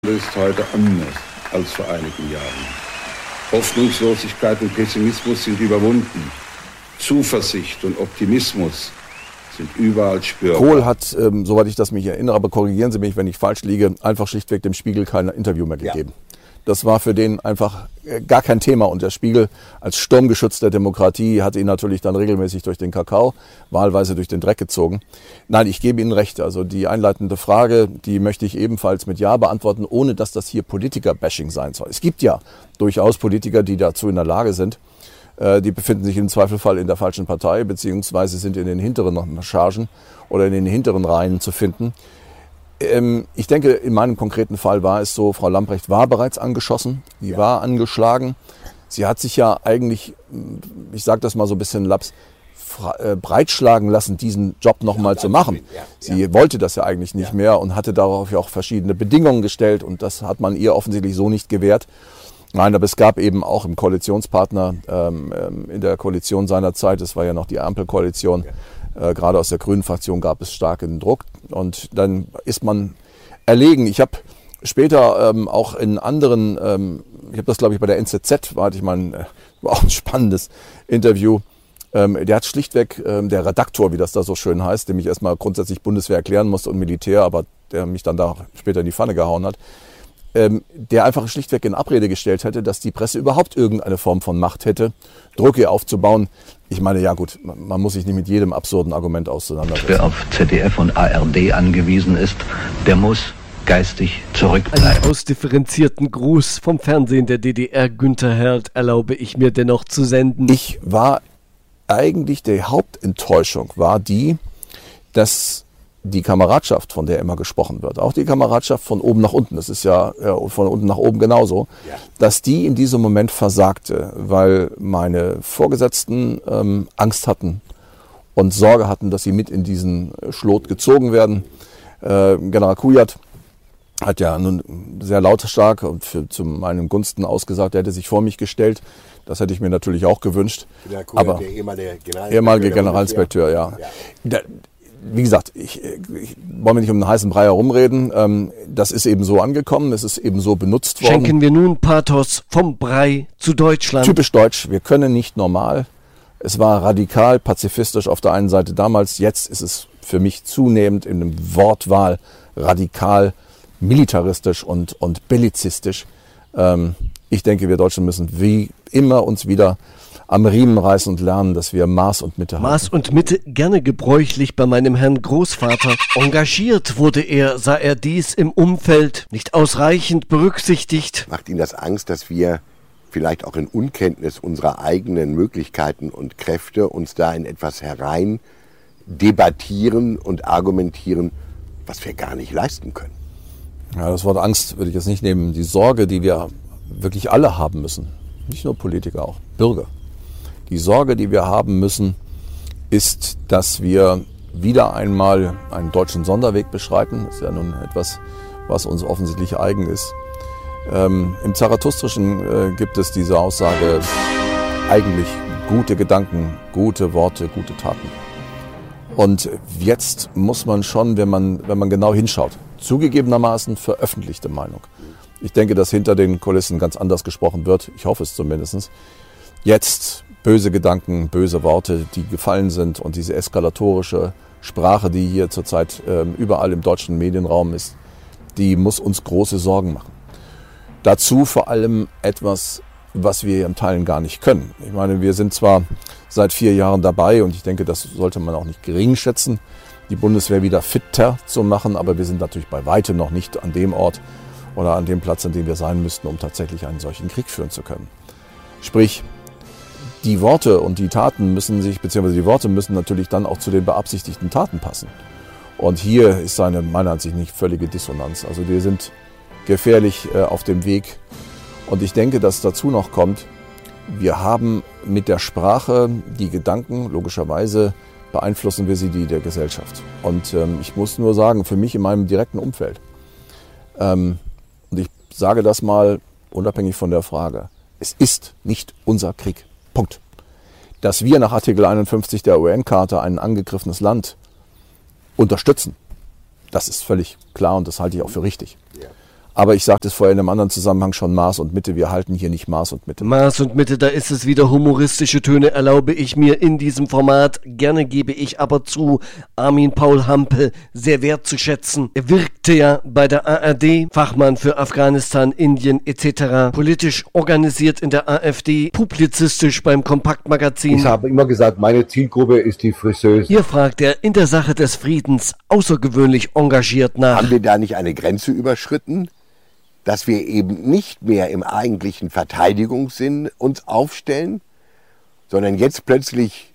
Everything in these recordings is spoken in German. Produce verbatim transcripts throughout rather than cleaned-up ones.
ist heute anders als vor einigen Jahren. Hoffnungslosigkeit und Pessimismus sind überwunden. Zuversicht und Optimismus sind überall spürbar. Kohl hat, ähm, soweit ich das mich erinnere, aber korrigieren Sie mich, wenn ich falsch liege, einfach schlichtweg dem Spiegel kein Interview mehr gegeben. Ja. Das war für den einfach gar kein Thema. Und der Spiegel als Sturmgeschütz der Demokratie hat ihn natürlich dann regelmäßig durch den Kakao, wahlweise durch den Dreck gezogen. Nein, ich gebe Ihnen recht. Also die einleitende Frage, die möchte ich ebenfalls mit Ja beantworten, ohne dass das hier Politiker-Bashing sein soll. Es gibt ja durchaus Politiker, die dazu in der Lage sind. Die befinden sich im Zweifelfall in der falschen Partei, beziehungsweise sind in den hinteren Chargen oder in den hinteren Reihen zu finden. Ich denke, in meinem konkreten Fall war es so, Frau Lambrecht war bereits angeschossen, die ja. war angeschlagen. Sie hat sich ja eigentlich, ich sage das mal so ein bisschen laps, breitschlagen lassen, diesen Job nochmal zu machen. Ja. Sie ja. wollte das ja eigentlich nicht ja. mehr und hatte darauf ja auch verschiedene Bedingungen gestellt und das hat man ihr offensichtlich so nicht gewährt. Nein, aber es gab eben auch im Koalitionspartner, ähm, in der Koalition seiner Zeit, es war ja noch die Ampelkoalition, äh, gerade aus der Grünen Fraktion gab es starken Druck und dann ist man erlegen. Ich habe später ähm, auch in anderen, ähm, ich habe das glaube ich bei der N Z Z, war, hatte ich mal ein, war auch ein spannendes Interview, ähm, der hat schlichtweg, ähm, der Redaktor, wie das da so schön heißt, dem ich erstmal grundsätzlich Bundeswehr erklären musste und Militär, aber der mich dann da später in die Pfanne gehauen hat, Ähm, der einfach schlichtweg in Abrede gestellt hätte, dass die Presse überhaupt irgendeine Form von Macht hätte, Druck hier aufzubauen. Ich meine, ja gut, man muss sich nicht mit jedem absurden Argument auseinandersetzen. Wer auf Z D F und A R D angewiesen ist, der muss geistig zurückbleiben. Einen ausdifferenzierten Gruß vom Fernsehen der D D R, Günther Herdt, erlaube ich mir dennoch zu senden. Ich war eigentlich, die Hauptenttäuschung war die, dass die Kameradschaft, von der immer gesprochen wird, auch die Kameradschaft von oben nach unten, das ist ja, ja von unten nach oben genauso, ja. dass die in diesem Moment versagte, weil meine Vorgesetzten ähm, Angst hatten und Sorge hatten, dass sie mit in diesen Schlot gezogen werden. Äh, General Kujat hat ja nun sehr lautstark und für, zu meinem Gunsten ausgesagt, er hätte sich vor mich gestellt. Das hätte ich mir natürlich auch gewünscht. Kujat, aber der ehemalige Generalinspekteur, ehemalige Generalinspekteur ja. ja. Der, Wie gesagt, ich, ich wollen wir nicht um den heißen Brei herumreden. Ähm, das ist eben so angekommen, es ist eben so benutzt worden. Schenken wir nun Pathos vom Brei zu Deutschland. Typisch deutsch, wir können nicht normal. Es war radikal pazifistisch auf der einen Seite damals, jetzt ist es für mich zunehmend in der Wortwahl radikal militaristisch und, und bellizistisch. Ähm, ich denke, wir Deutschen müssen wie immer uns wieder am Riemen reißen und lernen, dass wir Maß und Mitte haben. Maß und Mitte, gerne gebräuchlich bei meinem Herrn Großvater. Engagiert wurde er, sah er dies im Umfeld nicht ausreichend berücksichtigt. Macht Ihnen das Angst, dass wir vielleicht auch in Unkenntnis unserer eigenen Möglichkeiten und Kräfte uns da in etwas herein debattieren und argumentieren, was wir gar nicht leisten können? Ja, das Wort Angst würde ich jetzt nicht nehmen. Die Sorge, die wir wirklich alle haben müssen, nicht nur Politiker, auch Bürger. Die Sorge, die wir haben müssen, ist, dass wir wieder einmal einen deutschen Sonderweg beschreiten. Das ist ja nun etwas, was uns offensichtlich eigen ist. Ähm, Im Zarathustrischen äh, gibt es diese Aussage, eigentlich gute Gedanken, gute Worte, gute Taten. Und jetzt muss man schon, wenn man, wenn man genau hinschaut, zugegebenermaßen veröffentlichte Meinung. Ich denke, dass hinter den Kulissen ganz anders gesprochen wird. Ich hoffe es zumindest. Jetzt böse Gedanken, böse Worte, die gefallen sind und diese eskalatorische Sprache, die hier zurzeit äh, überall im deutschen Medienraum ist, die muss uns große Sorgen machen. Dazu vor allem etwas, was wir im Teilen gar nicht können. Ich meine, wir sind zwar seit vier Jahren dabei und ich denke, das sollte man auch nicht gering schätzen, die Bundeswehr wieder fitter zu machen, aber wir sind natürlich bei weitem noch nicht an dem Ort oder an dem Platz, an dem wir sein müssten, um tatsächlich einen solchen Krieg führen zu können. Sprich, die Worte und die Taten müssen sich, beziehungsweise die Worte müssen natürlich dann auch zu den beabsichtigten Taten passen. Und hier ist eine, meiner Ansicht nach, nicht völlige Dissonanz. Also wir sind gefährlich äh, auf dem Weg. Und ich denke, dass dazu noch kommt, wir haben mit der Sprache die Gedanken, logischerweise beeinflussen wir sie die der Gesellschaft. Und ähm, ich muss nur sagen, für mich in meinem direkten Umfeld, ähm, und ich sage das mal unabhängig von der Frage, es ist nicht unser Krieg. Punkt. Dass wir nach Artikel einundfünfzig der U N-Charta ein angegriffenes Land unterstützen, das ist völlig klar und das halte ich auch für richtig. Aber ich sagte es vorher in einem anderen Zusammenhang schon, Maß und Mitte. Wir halten hier nicht Maß und Mitte. Maß und Mitte, da ist es wieder humoristische Töne, erlaube ich mir in diesem Format. Gerne gebe ich aber zu, Armin Paul Hampel sehr wertzuschätzen. Er wirkte ja bei der A R D, Fachmann für Afghanistan, Indien et cetera. Politisch organisiert in der AfD, publizistisch beim Kompaktmagazin. Ich habe immer gesagt, meine Zielgruppe ist die Friseuse. Hier fragt er in der Sache des Friedens außergewöhnlich engagiert nach. Haben wir da nicht eine Grenze überschritten, dass wir eben nicht mehr im eigentlichen Verteidigungssinn uns aufstellen, sondern jetzt plötzlich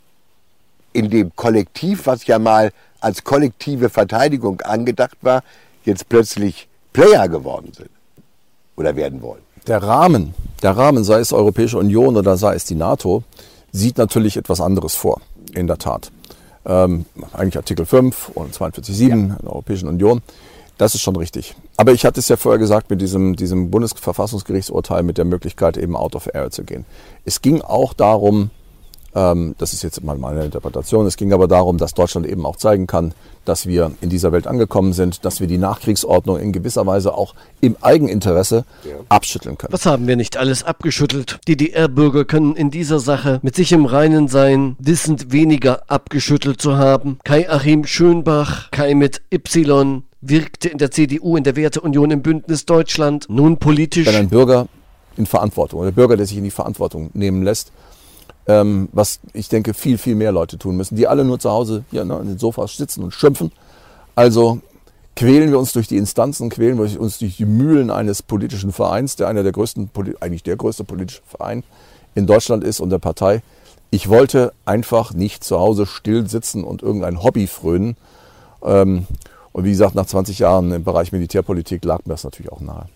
in dem Kollektiv, was ja mal als kollektive Verteidigung angedacht war, jetzt plötzlich Player geworden sind oder werden wollen? Der Rahmen, der Rahmen, sei es Europäische Union oder sei es die NATO, sieht natürlich etwas anderes vor, in der Tat. Ähm, eigentlich Artikel fünf und zweiundvierzig Komma sieben ja. der Europäischen Union. Das ist schon richtig. Aber ich hatte es ja vorher gesagt mit diesem, diesem Bundesverfassungsgerichtsurteil mit der Möglichkeit, eben out of area zu gehen. Es ging auch darum, ähm, das ist jetzt mal meine Interpretation, es ging aber darum, dass Deutschland eben auch zeigen kann, dass wir in dieser Welt angekommen sind, dass wir die Nachkriegsordnung in gewisser Weise auch im Eigeninteresse ja. abschütteln können. Was haben wir nicht alles abgeschüttelt? D D R-Bürger können in dieser Sache mit sich im Reinen sein, wissend weniger abgeschüttelt zu haben. Kai-Achim Schönbach, Kai mit Y, wirkte in der C D U, in der Werteunion im Bündnis Deutschland, nun politisch. Wenn ein Bürger in Verantwortung, oder der Bürger, der sich in die Verantwortung nehmen lässt, ähm, was ich denke viel, viel mehr Leute tun müssen, die alle nur zu Hause hier ne, in den Sofas sitzen und schimpfen. Also quälen wir uns durch die Instanzen, quälen wir uns durch die Mühlen eines politischen Vereins, der einer der größten, eigentlich der größte politische Verein in Deutschland ist und der Partei. Ich wollte einfach nicht zu Hause still sitzen und irgendein Hobby frönen. Ähm, Und wie gesagt, nach zwanzig Jahren im Bereich Militärpolitik lag mir das natürlich auch nahe.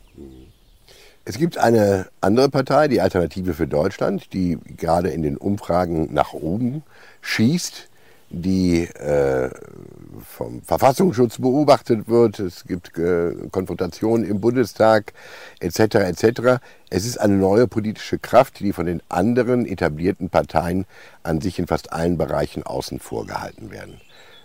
Es gibt eine andere Partei, die Alternative für Deutschland, die gerade in den Umfragen nach oben schießt, die äh, vom Verfassungsschutz beobachtet wird. Es gibt äh, Konfrontationen im Bundestag et cetera et cetera. Es ist eine neue politische Kraft, die von den anderen etablierten Parteien an sich in fast allen Bereichen außen vor gehalten werden.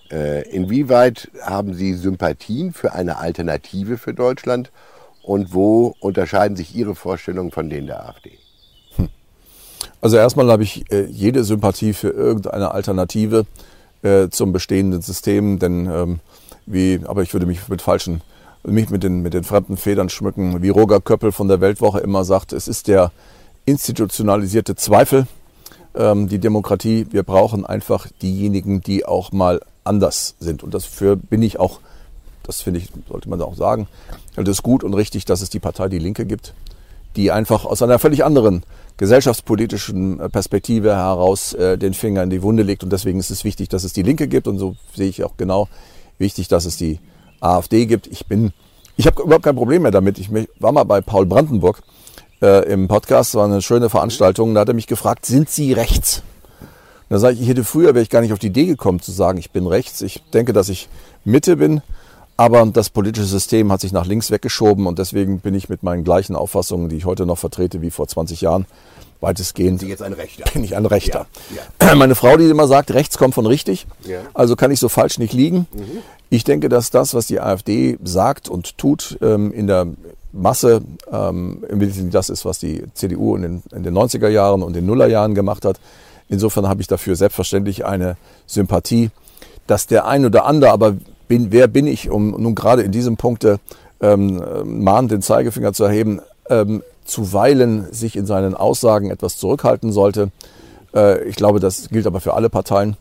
Inwieweit haben Sie Sympathien für eine Alternative für Deutschland und wo unterscheiden sich Ihre Vorstellungen von denen der AfD? Hm. Also erstmal habe ich äh, jede Sympathie für irgendeine Alternative äh, zum bestehenden System, denn ähm, wie, aber ich würde mich mit falschen, mich mit den, mit den fremden Federn schmücken, wie Roger Köppel von der Weltwoche immer sagt, es ist der institutionalisierte Zweifel, ähm, die Demokratie. Wir brauchen einfach diejenigen, die auch mal anders sind. Und dafür bin ich auch, das finde ich, sollte man auch sagen, es ist gut und richtig, dass es die Partei Die Linke gibt, die einfach aus einer völlig anderen gesellschaftspolitischen Perspektive heraus äh, den Finger in die Wunde legt. Und deswegen ist es wichtig, dass es die Linke gibt. Und so sehe ich auch genau wichtig, dass es die AfD gibt. Ich bin, ich habe überhaupt kein Problem mehr damit. Ich war mal bei Paul Brandenburg äh, im Podcast, war eine schöne Veranstaltung. Da hat er mich gefragt, sind Sie rechts? Da sage ich, ich hätte früher, wäre ich gar nicht auf die Idee gekommen zu sagen, ich bin rechts. Ich denke, dass ich Mitte bin, aber das politische System hat sich nach links weggeschoben und deswegen bin ich mit meinen gleichen Auffassungen, die ich heute noch vertrete wie vor zwanzig Jahren, weitestgehend. Sind Sie jetzt ein Rechter? Bin ich ein Rechter. Ja, ja. Meine Frau, die immer sagt, rechts kommt von richtig, ja. Also kann ich so falsch nicht liegen. Mhm. Ich denke, dass das, was die AfD sagt und tut, in der Masse im Wesentlichen das ist, was die C D U in den, in den neunziger Jahren und den Nullerjahren gemacht hat. Insofern habe ich dafür selbstverständlich eine Sympathie, dass der ein oder andere, aber bin, wer bin ich, um nun gerade in diesem Punkt ähm, mahnend den Zeigefinger zu erheben, ähm, zuweilen sich in seinen Aussagen etwas zurückhalten sollte. Äh, ich glaube, das gilt aber für alle Parteien.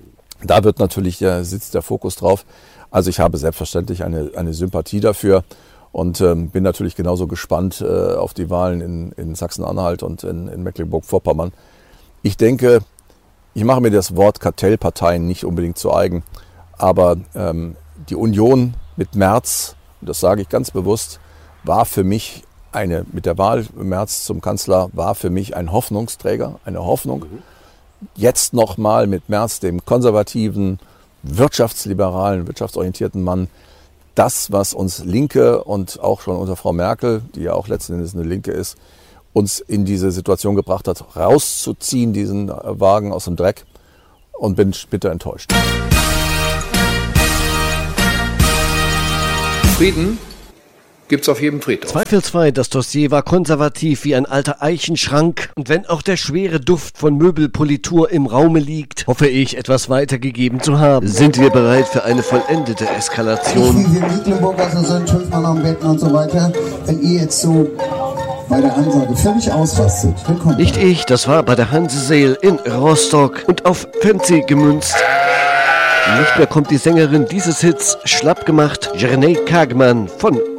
Da wird natürlich der, sitzt der Fokus drauf. Also ich habe selbstverständlich eine, eine Sympathie dafür und ähm, bin natürlich genauso gespannt äh, auf die Wahlen in, in Sachsen-Anhalt und in, in Mecklenburg-Vorpommern. Ich denke, ich mache mir das Wort Kartellparteien nicht unbedingt zu eigen, aber ähm, die Union mit Merz, und das sage ich ganz bewusst, war für mich eine, mit der Wahl Merz zum Kanzler, war für mich ein Hoffnungsträger, eine Hoffnung. Mhm. Jetzt nochmal mit Merz, dem konservativen, wirtschaftsliberalen, wirtschaftsorientierten Mann, das, was uns Linke und auch schon unter Frau Merkel, die ja auch letzten Endes eine Linke ist, uns in diese Situation gebracht hat, rauszuziehen, diesen Wagen aus dem Dreck, und bin bitter enttäuscht. Frieden gibt's auf jedem Friedhof. Zweifelsfrei, das Dossier war konservativ wie ein alter Eichenschrank. Und wenn auch der schwere Duft von Möbelpolitur im Raume liegt, hoffe ich, etwas weitergegeben zu haben. Sind wir bereit für eine vollendete Eskalation? Wie wir Mecklenburger so sind, fünf Mann am Betten und so weiter. Wenn ihr jetzt so bei der Ansage völlig ausrastet, willkommen. Nicht ich, das war bei der Hanseseel in Rostock und auf Fancy gemünzt. Nicht mehr kommt die Sängerin dieses Hits schlapp gemacht, Jerney Kagman von